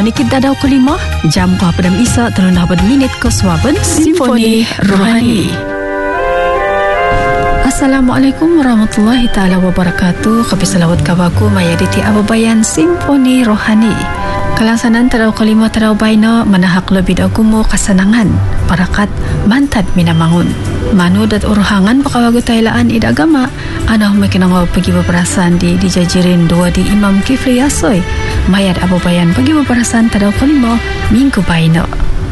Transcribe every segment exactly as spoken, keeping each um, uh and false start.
Menikit dadau kelima, jam ku hapadam isa telun hapadam minit ke Swaben Simfoni Rohani. Assalamualaikum warahmatullahi ta'ala wabarakatuh. Khabi salawat kawaku mayaditi ababayan Simfoni Rohani. Kelangsanan tadau kelima tadau baina manahak lebih dagumu kesenangan parakat mantad minamangun manu dat uruhangan pakawagu tailaan ida agama anah mekinangaw pergi beperasan di dijajirin dua di Imam Kifli Yasoy mayat ababayan pergi beperasan tadau kelima minggu baina.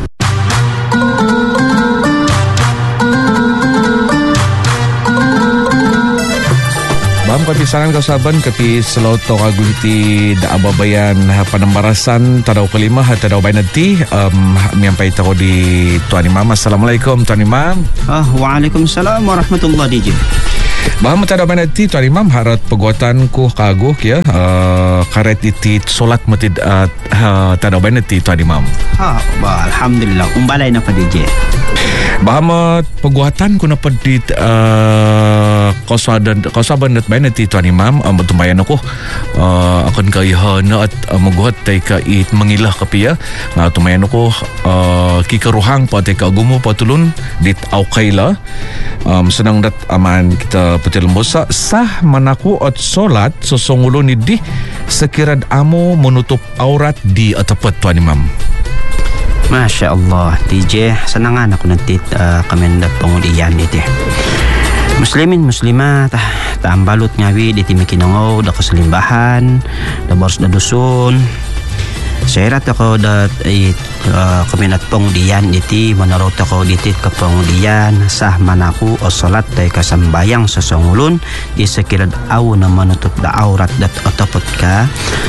Bam kapisangan kasaban kapi selaut toragu iti da ababayan panembarasan tadau kelima tadau bainati um, miampai taro di Tuan Imam. Assalamualaikum Tuan Imam. Ah, Waalaikumsalam warahmatullahi wabarakatuh. Baham tadau bainati Tuan Imam harat peguatan ku kaguh ya uh, karet iti solat matid uh, uh, tadau bainati Tuan Imam. Ha, bah, alhamdulillah umbalai na pa D J. Bahama peguatan ku napa di uh, kasaban kasaban net bainati Tuan Imam um, tumbayan aku uh, akan kaihana at uh, maguhat tay ka it mengilah kapia nga tumbayan aku uh, kikaruhang pa tay ka agumo patulun dit aukaila um, senang dat aman kita petil mosa sah manaku at solat sosongulo ni di sekirad amo menutup aurat di atapat Tuan Imam. Masya Allah D J, senangan aku nanti uh, kemendak pengulian itu. Muslimin muslimat tambalut ngawi di timikinangaw da keselimbahan da boros da dusun. Saya rata ko da uh, kemendak pengulian itu menurut ako ditit ke pengulian sah manaku o salat tay kasambayang sesongulun di sekirad aw na menutup da aurat dat otopot ka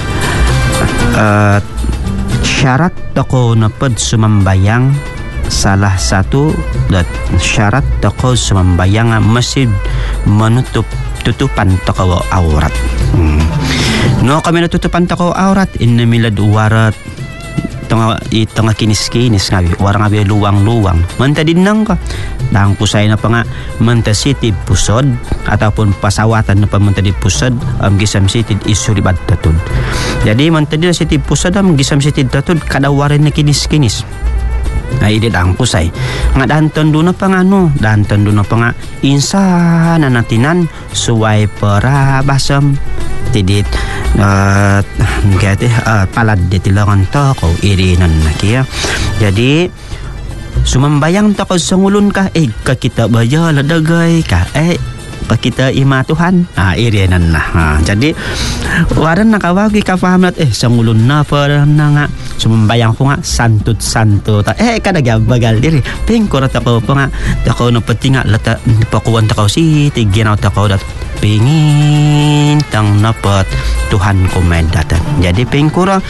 uh, syarat toko napad sumambayang salah satu dat syarat toko sumambayang masih menutup tutupan toko aurat. Hmm. No kami natutupan toko aurat inna milad warat tengah i tengah kinis-kinis ngabi warang ngabi luang-luang menta dinang ka dang pusay na pa nga menta sitib pusod ataupun pasawatan na pa menta di pusod am gisam sitid isuribad tatud. Jadi menta di sitib pusod am gisam sitid tatud kada warin na kinis-kinis. Nah ini dang pusay nga danton do na pa nga no danton do na pa nga insa na natinan suway para basam tidit uh, gati uh, palad ditilangan to ko irinan na kaya. Jadi sumambayang to ko sangulun ka eh ka kita baya ladagay ka eh pa kita ima Tuhan ah irinan na ha. Jadi waran nakawagi ka pahamat eh sangulun na para na nga sumambayang ko nga santut-santo ta eh kadagya bagal diri pingkor ta ko pa nga ta ko no pati nga lata pakuwan ta ko si tiginaw ta ko dat pingin tang napat Tuhan ko medatan. Jadi pingkura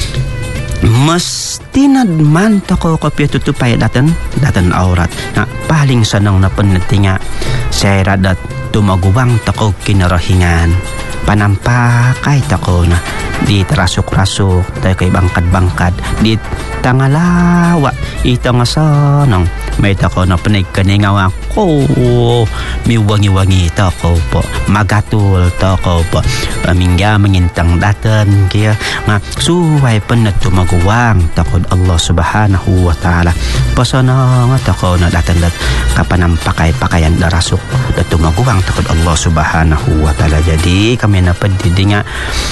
mesti nadman ta ko kapya tutupay datan datan aurat na paling sanang na panatinga saya radat tumaguwang ta ko kinarahingan panampakay ta ko na di terasuk-rasuk tayo kay bangkad-bangkad di tangalawa itang asanang may tako na panagkaningawa ko miwangi-wangi tako po magatul tako po pamingga mangintang datan kaya nga suway pan na tumaguwang tako Allah subhanahu wa ta'ala pasana nga tako na datan dat kapanampakay-pakayan darasuk na tumaguwang tako Allah subhanahu wa ta'ala. Jadi kami na padidi nga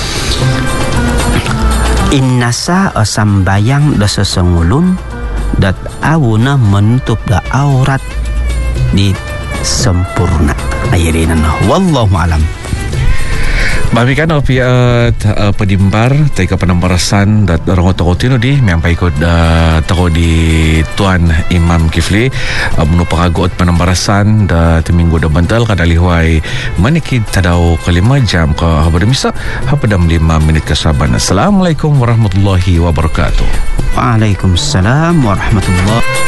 innasa asambayang da sesengulun dat awuna menutup da aurat di sempurna ayirinan wallahu alam. Bamikan opi uh, uh, pedimbar taika penembarasan dat orang otokotino di miampai ko da tako di Tuan Imam Kifli uh, menupagot penembarasan da minggu da bantal kadalihwai manikid tadau kelima jam ke habadamisa hapadam lima menit kesaban. Assalamualaikum warahmatullahi wabarakatuh. Waalaikumsalam warahmatullahi